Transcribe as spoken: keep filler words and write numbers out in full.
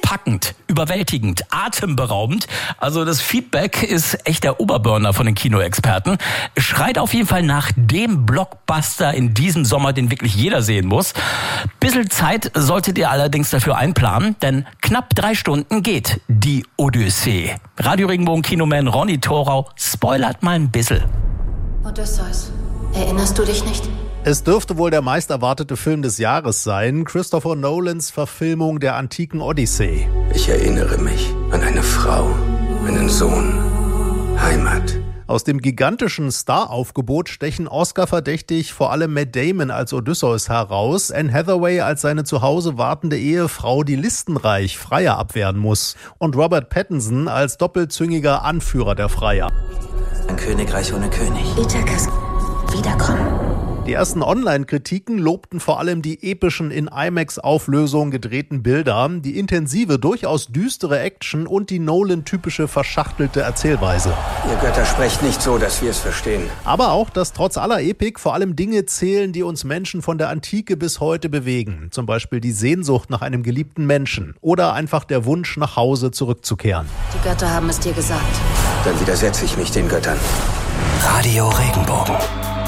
packend, überwältigend, atemberaubend. Also das Feedback ist echt der Oberburner von den Kinoexperten. Schreit auf jeden Fall nach dem Blockbuster in diesem Sommer, den wirklich jeder sehen muss. Bisschen Zeit solltet ihr allerdings dafür einplanen, denn knapp drei Stunden geht die Odyssee. Radio Regenbogen Kinoman Ronny Thorau spoilert mal ein bisschen. Odysseus, erinnerst du dich nicht? Es dürfte wohl der meist erwartete Film des Jahres sein, Christopher Nolans Verfilmung der antiken Odyssee. Ich erinnere mich an eine Frau, einen Sohn, Heimat. Aus dem gigantischen Star-Aufgebot stechen Oscar-verdächtig vor allem Matt Damon als Odysseus heraus, Anne Hathaway als seine zu Hause wartende Ehefrau, die listenreich Freier abwehren muss, und Robert Pattinson als doppelzüngiger Anführer der Freier. Ein Königreich ohne König. Ithakas wiederkommen. Die ersten Online-Kritiken lobten vor allem die epischen in IMAX-Auflösung gedrehten Bilder, die intensive, durchaus düstere Action und die Nolan-typische verschachtelte Erzählweise. Ihr Götter sprecht nicht so, dass wir es verstehen. Aber auch, dass trotz aller Epik vor allem Dinge zählen, die uns Menschen von der Antike bis heute bewegen. Zum Beispiel die Sehnsucht nach einem geliebten Menschen oder einfach der Wunsch, nach Hause zurückzukehren. Die Götter haben es dir gesagt. Dann widersetze ich mich den Göttern. Radio Regenbogen.